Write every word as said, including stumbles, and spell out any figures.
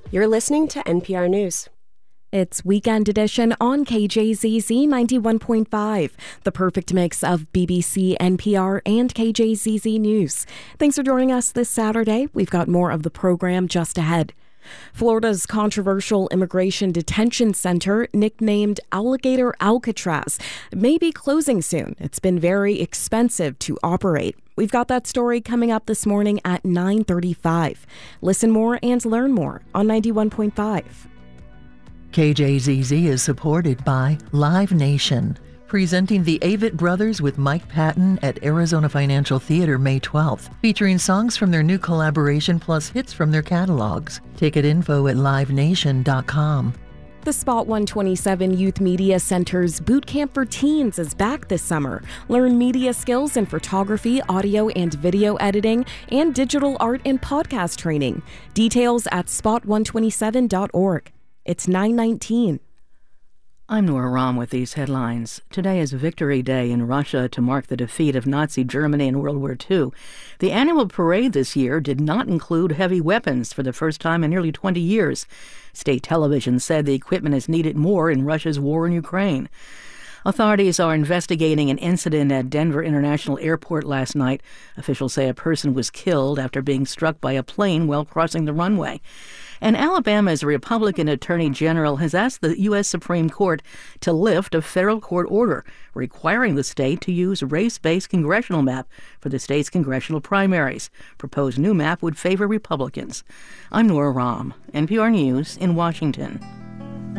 You're listening to N P R News. It's Weekend Edition on K J Z Z ninety-one point five, the perfect mix of B B C, N P R, and K J Z Z News. Thanks for joining us this Saturday. We've got more of the program just ahead. Florida's controversial immigration detention center, nicknamed Alligator Alcatraz, may be closing soon. It's been very expensive to operate. We've got that story coming up this morning at nine thirty-five. Listen more and learn more on ninety-one point five. K J Z Z is supported by Live Nation, presenting the Avett Brothers with Mike Patton at Arizona Financial Theater May twelfth, featuring songs from their new collaboration plus hits from their catalogs. Ticket info at live nation dot com. The Spot one twenty-seven Youth Media Center's Boot Camp for Teens is back this summer. Learn media skills in photography, audio and video editing, and digital art and podcast training. Details at spot one twenty-seven dot org. It's nine nineteen. I'm Nora Rahm with these headlines. Today is Victory Day in Russia to mark the defeat of Nazi Germany in World War Two. The annual parade this year did not include heavy weapons for the first time in nearly twenty years. State television said the equipment is needed more in Russia's war in Ukraine. Authorities are investigating an incident at Denver International Airport last night. Officials say a person was killed after being struck by a plane while crossing the runway. And Alabama's Republican Attorney General has asked the U S Supreme Court to lift a federal court order requiring the state to use race-based congressional map for the state's congressional primaries. Proposed new map would favor Republicans. I'm Nora Rahm, N P R News in Washington.